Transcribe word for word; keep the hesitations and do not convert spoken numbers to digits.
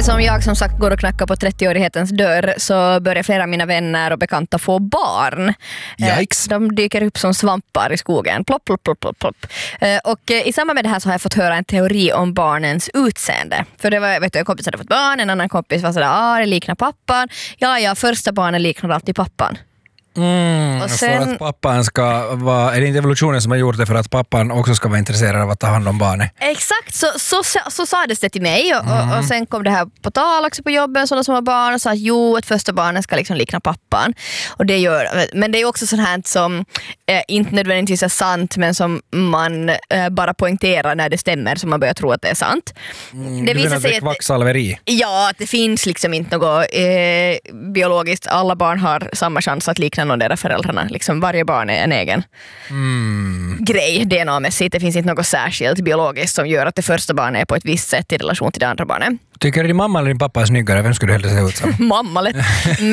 Eftersom jag som sagt går och knackar på trettioårighetens dörr så börjar flera av mina vänner och bekanta få barn. Yikes. De dyker upp som svampar i skogen. Plopp, plopp, plopp, plopp, plopp. Och i samband med det här så har jag fått höra en teori om barnens utseende. För det var, vet du, en kompis hade fått barn, en annan kompis var sådär, ah, det liknar pappan. Ja, ja, första barnen liknar alltid pappan. Mm, Och sen, för att pappan ska vara, är det inte evolutionen som har gjort det för att pappan också ska vara intresserad av att ta hand om barnet? Exakt, så, så, så, så sades det till mig och, mm. och, och sen kom det här på tal också på jobbet, sådana som har barn och sa att jo, ett första barnet ska liksom likna pappan. Och det gör, men det är också sånt här som eh, inte nödvändigtvis är sant, men som man eh, bara poängterar när det stämmer, så man börjar tro att det är sant. Mm, det du visar menar sig det är kvacksalveri? Ja, att det finns liksom inte något eh, biologiskt. Alla barn har samma chans att likna någon av deras föräldrarna. Liksom varje barn är en egen mm. grej D N A-mässigt. Det finns inte något särskilt biologiskt som gör att det första barnet är på ett visst sätt i relation till det andra barnet. Tycker du din mamma eller din pappa är snyggare? Vem skulle du hellre se ut som? Mamma lätt.